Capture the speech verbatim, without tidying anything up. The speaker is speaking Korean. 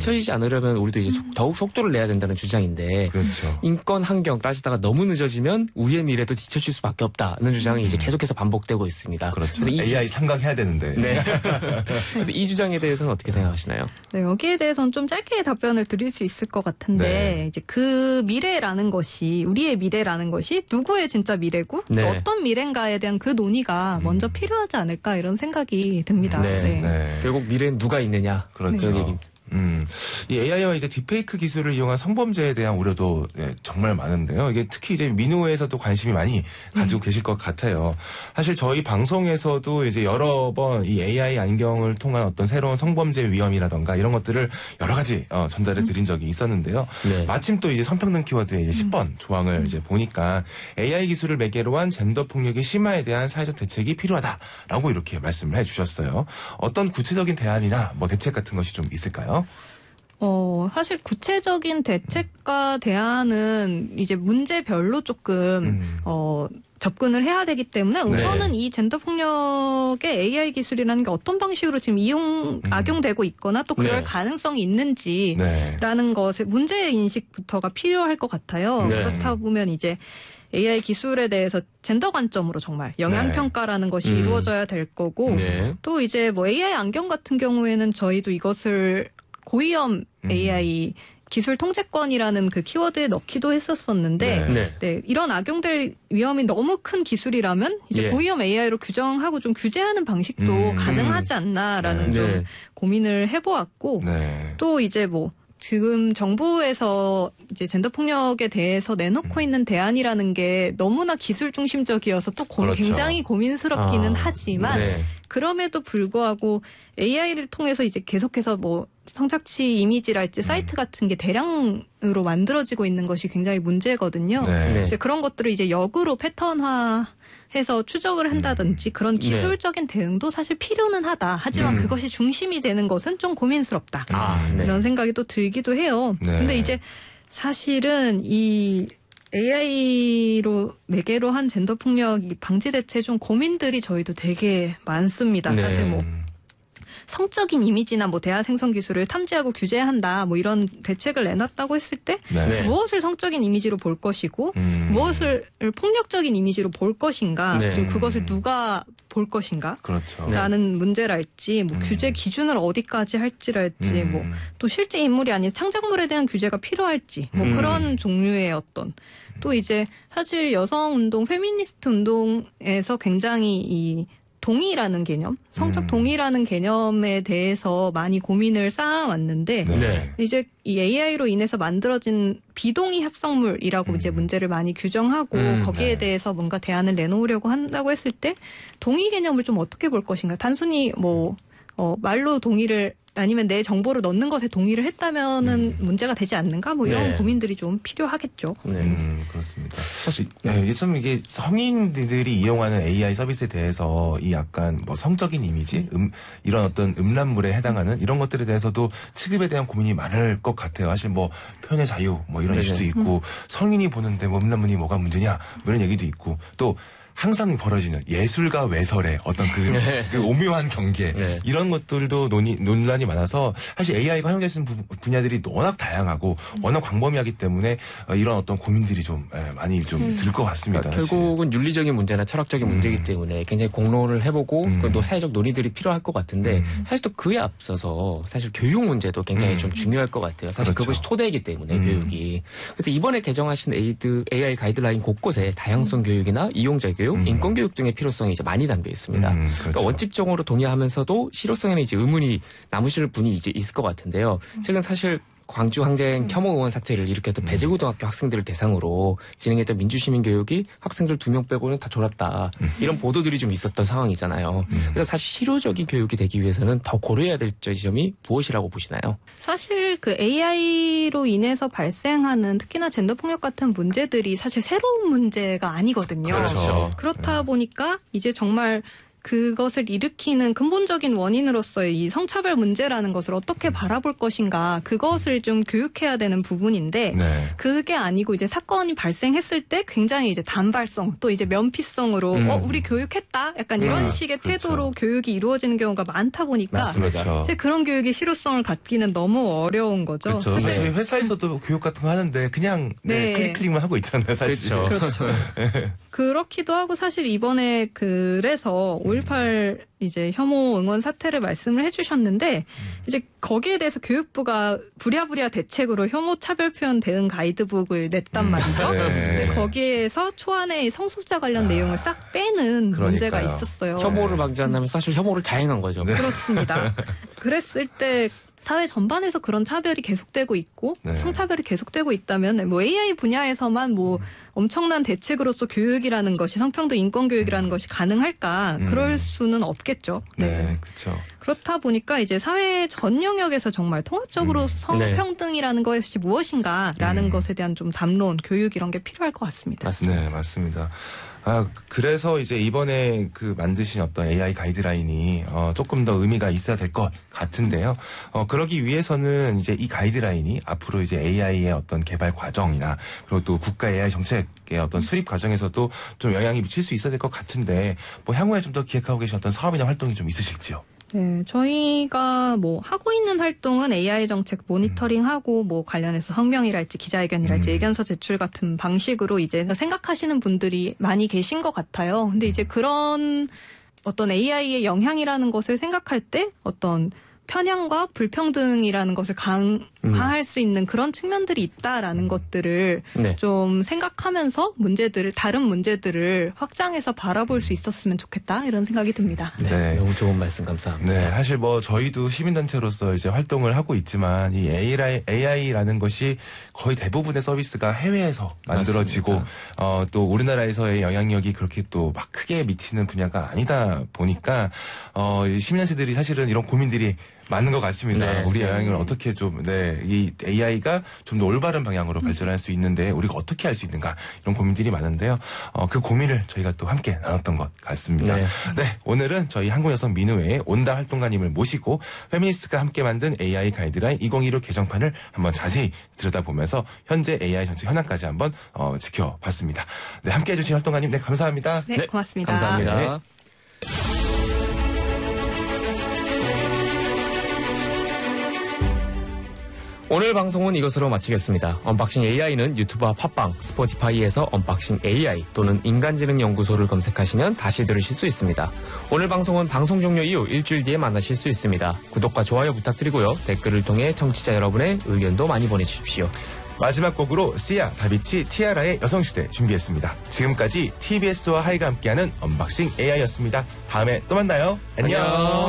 뒤처지지 않으려면 우리도 이제 속, 더욱 속도를 내야 된다는 주장인데 그렇죠. 인권 환경 따지다가 너무 늦어지면 우리의 미래도 뒤처질 수밖에 없다는 주장이 음. 이제 계속해서 반복되고 있습니다. 그렇죠. 그래서 에이아이 주... 삼강해야 되는데. 네. 그래서 이 주장에 대해서는 어떻게 생각하시나요? 네, 여기에 대해서는 좀 짧게 답변을 드릴 수 있을 것 같은데 네. 이제 그 미래라는 것이 우리의 미래라는 것이 누구의 진짜 미래고 네. 또 어떤 미래인가에 대한 그 논의가 음. 먼저 필요하지 않을까 이런 생각이 듭니다. 네. 네. 네. 결국 미래는 누가 있느냐. 그렇죠. 네. 음, 이 에이아이와 이제 딥페이크 기술을 이용한 성범죄에 대한 우려도 네, 정말 많은데요. 이게 특히 이제 민우에서도 관심이 많이 가지고 음. 계실 것 같아요. 사실 저희 방송에서도 이제 여러 번 이 에이아이 안경을 통한 어떤 새로운 성범죄 위험이라던가 이런 것들을 여러 가지 어, 전달해 드린 적이 있었는데요. 네. 마침 또 이제 성평등 키워드의 이제 십 번 조항을 음. 이제 보니까 에이아이 기술을 매개로 한 젠더 폭력의 심화에 대한 사회적 대책이 필요하다라고 이렇게 말씀을 해 주셨어요. 어떤 구체적인 대안이나 뭐 대책 같은 것이 좀 있을까요? 어, 사실 구체적인 대책과 대안은 이제 문제별로 조금, 음. 어, 접근을 해야 되기 때문에 우선은 네. 이 젠더 폭력의 에이아이 기술이라는 게 어떤 방식으로 지금 이용, 음. 악용되고 있거나 또 그럴 네. 가능성이 있는지라는 네. 것의 문제인식부터가 필요할 것 같아요. 네. 그렇다 보면 이제 에이아이 기술에 대해서 젠더 관점으로 정말 영향평가라는 네. 것이 음. 이루어져야 될 거고 네. 또 이제 뭐 에이아이 안경 같은 경우에는 저희도 이것을 고위험 음. 에이아이 기술 통제권이라는 그 키워드에 넣기도 했었었는데 네. 네. 네, 이런 악용될 위험이 너무 큰 기술이라면 이제 예. 고위험 에이아이로 규정하고 좀 규제하는 방식도 음. 가능하지 않나라는 네. 좀 네. 고민을 해보았고 네. 또 이제 뭐 지금 정부에서 이제 젠더 폭력에 대해서 내놓고 음. 있는 대안이라는 게 너무나 기술 중심적이어서 또 고, 그렇죠. 굉장히 고민스럽기는 아. 하지만 네. 그럼에도 불구하고 에이아이를 통해서 이제 계속해서 뭐 성착취 이미지랄지 음. 사이트 같은 게 대량으로 만들어지고 있는 것이 굉장히 문제거든요. 네. 이제 그런 것들을 이제 역으로 패턴화 해서 추적을 한다든지 그런 기술적인 네. 대응도 사실 필요는 하다. 하지만 음. 그것이 중심이 되는 것은 좀 고민스럽다. 아, 네. 이런 생각이 또 들기도 해요. 네. 근데 이제 사실은 이 에이아이로 매개로 한 젠더 폭력 방지 대체 좀 고민들이 저희도 되게 많습니다. 네. 사실 뭐 성적인 이미지나 뭐 대화 생성 기술을 탐지하고 규제한다 뭐 이런 대책을 내놨다고 했을 때 네. 무엇을 성적인 이미지로 볼 것이고 음. 무엇을 폭력적인 이미지로 볼 것인가 네. 그리고 그것을 누가 볼 것인가 그렇죠. 라는 문제랄지 뭐 음. 규제 기준을 어디까지 할지랄지 음. 뭐 또 실제 인물이 아닌 창작물에 대한 규제가 필요할지 뭐 음. 그런 종류의 어떤 또 이제 사실 여성 운동 페미니스트 운동에서 굉장히 이 동의라는 개념, 성적 음. 동의라는 개념에 대해서 많이 고민을 쌓아왔는데 네. 이제 이 에이아이로 인해서 만들어진 비동의 합성물이라고 음. 이제 문제를 많이 규정하고 음. 거기에 네. 대해서 뭔가 대안을 내놓으려고 한다고 했을 때 동의 개념을 좀 어떻게 볼 것인가. 단순히 뭐 어, 말로 동의를 아니면 내 정보를 넣는 것에 동의를 했다면은 음. 문제가 되지 않는가? 뭐 이런 네. 고민들이 좀 필요하겠죠. 네, 음, 그렇습니다. 사실 네, 이게 참 이게 성인들이 이용하는 에이아이 서비스에 대해서 이 약간 뭐 성적인 이미지, 음, 이런 어떤 음란물에 해당하는 이런 것들에 대해서도 취급에 대한 고민이 많을 것 같아요. 사실 뭐 표현의 자유 뭐 이런 네네. 이슈도 있고 음. 성인이 보는데 뭐 음란물이 뭐가 문제냐 뭐 이런 얘기도 있고 또. 항상 벌어지는 예술과 외설의 어떤 그, 네. 그 오묘한 경계 네. 이런 것들도 논의, 논란이 많아서 사실 에이아이가 활용되는 분야들이 워낙 다양하고 워낙 광범위하기 때문에 이런 어떤 고민들이 좀 많이 좀 들 것 같습니다. 그러니까 결국은 윤리적인 문제나 철학적인 음. 문제이기 때문에 굉장히 공론을 해보고 음. 또 사회적 논의들이 필요할 것 같은데 음. 사실 또 그에 앞서서 사실 교육 문제도 굉장히 음. 좀 중요할 것 같아요. 사실 그렇죠. 그것이 토대이기 때문에 음. 교육이. 그래서 이번에 개정하신 에이드, 에이아이 가이드라인 곳곳에 다양성 음. 교육이나 이용자 교육 음. 인권교육 등의 필요성이 이제 많이 담겨 있습니다. 음, 그렇죠. 그러니까 원칙적으로 동의하면서도 실효성에는 이제 의문이 남으실 분이 이제 있을 것 같은데요. 최근 사실 광주 항쟁 혐오 의원 사태를 일으켰던 배재고등학교 학생들을 대상으로 진행했던 민주시민 교육이 학생들 두 명 빼고는 다 졸았다. 이런 보도들이 좀 있었던 상황이잖아요. 그래서 사실 실효적인 교육이 되기 위해서는 더 고려해야 될 지점이 무엇이라고 보시나요? 사실 그 에이아이로 인해서 발생하는 특히나 젠더 폭력 같은 문제들이 사실 새로운 문제가 아니거든요. 그렇죠. 그렇다 보니까 이제 정말 그것을 일으키는 근본적인 원인으로서의 이 성차별 문제라는 것을 어떻게 바라볼 것인가 그것을 좀 교육해야 되는 부분인데 네. 그게 아니고 이제 사건이 발생했을 때 굉장히 이제 단발성 또 이제 면피성으로 음. 어 우리 교육했다 약간 이런 음. 식의 그렇죠. 태도로 교육이 이루어지는 경우가 많다 보니까 맞습니다. 그렇죠. 사실 그런 교육이 실효성을 갖기는 너무 어려운 거죠. 그렇죠. 사실 저희 회사에서도 교육 같은 거 하는데 그냥 네, 네. 클릭 클릭만 하고 있잖아요, 사실. 그렇죠. 그렇죠. 그렇기도 하고 사실 이번에 그래서 오일팔 이제 혐오 응원 사태를 말씀을 해주셨는데 이제 거기에 대해서 교육부가 부랴부랴 대책으로 혐오 차별 표현 대응 가이드북을 냈단 말이죠. 네. 근데 거기에서 초안에 성소수자 관련 아, 내용을 싹 빼는 그러니까요. 문제가 있었어요. 혐오를 방지한다면 사실 혐오를 자행한 거죠. 네. 그렇습니다. 그랬을 때 사회 전반에서 그런 차별이 계속되고 있고 네. 성차별이 계속되고 있다면 뭐 에이아이 분야에서만 뭐 엄청난 대책으로서 교육이라는 것이 성평등 인권 교육이라는 것이 가능할까? 음. 그럴 수는 없겠죠. 네, 그렇죠. 그렇다 보니까 이제 사회 전 영역에서 정말 통합적으로 음. 성평등이라는 것이 무엇인가라는 음. 것에 대한 좀 담론, 교육 이런 게 필요할 것 같습니다. 맞습니다. 네, 맞습니다. 아, 그래서 이제 이번에 그 만드신 어떤 에이아이 가이드라인이 어, 조금 더 의미가 있어야 될 것 같은데요. 어, 그러기 위해서는 이제 이 가이드라인이 앞으로 이제 에이아이의 어떤 개발 과정이나 그리고 또 국가 에이아이 정책의 어떤 수립 과정에서도 좀 영향이 미칠 수 있어야 될 것 같은데 뭐 향후에 좀 더 기획하고 계신 어떤 사업이나 활동이 좀 있으실지요? 네, 저희가 뭐 하고 있는 활동은 에이아이 정책 모니터링하고 뭐 관련해서 성명이랄지 기자회견이랄지 음. 의견서 제출 같은 방식으로 이제 생각하시는 분들이 많이 계신 것 같아요. 근데 이제 그런 어떤 에이아이의 영향이라는 것을 생각할 때 어떤 편향과 불평등이라는 것을 강화할 음. 수 있는 그런 측면들이 있다라는 것들을 네. 좀 생각하면서 문제들을 다른 문제들을 확장해서 바라볼 수 있었으면 좋겠다 이런 생각이 듭니다. 네, 네. 너무 좋은 말씀 감사합니다. 네, 사실 뭐 저희도 시민단체로서 이제 활동을 하고 있지만 이 에이아이, 에이아이라는 것이 거의 대부분의 서비스가 해외에서 만들어지고 맞습니다. 어, 또 우리나라에서의 영향력이 그렇게 또 막 크게 미치는 분야가 아니다 보니까 어, 이 시민단체들이 사실은 이런 고민들이 많은 것 같습니다. 네. 우리 영향을 어떻게 좀, 네, 이 에이아이가 좀 더 올바른 방향으로 발전할 수 있는데 우리가 어떻게 할 수 있는가 이런 고민들이 많은데요. 어, 그 고민을 저희가 또 함께 나눴던 것 같습니다. 네. 네, 오늘은 저희 한국여성 민우회 온다 활동가님을 모시고 페미니스트가 함께 만든 에이아이 가이드라인 이천이십일 개정판을 한번 자세히 들여다보면서 현재 에이아이 정책 현황까지 한번 어, 지켜봤습니다. 네, 함께 해주신 활동가님, 네, 감사합니다. 네, 네, 고맙습니다. 감사합니다. 네. 오늘 방송은 이것으로 마치겠습니다. 언박싱 에이아이는 유튜브와 팟빵, 스포티파이에서 언박싱 에이아이 또는 인간지능연구소를 검색하시면 다시 들으실 수 있습니다. 오늘 방송은 방송 종료 이후 일주일 뒤에 만나실 수 있습니다. 구독과 좋아요 부탁드리고요. 댓글을 통해 청취자 여러분의 의견도 많이 보내주십시오. 마지막 곡으로 시아, 다비치, 티아라의 여성시대 준비했습니다. 지금까지 티비에스와 하이가 함께하는 언박싱 에이아이였습니다. 다음에 또 만나요. 안녕. 안녕.